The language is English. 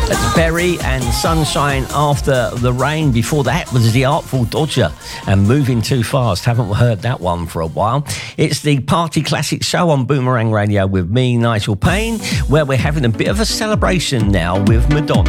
That's Berry and Sunshine After the Rain. Before that was The Artful Dodger and Moving Too Fast. Haven't heard that one for a while. It's the Party Classic Show on Boomerang Radio with me, Nigel Payne, where we're having a bit of a celebration now with Madonna.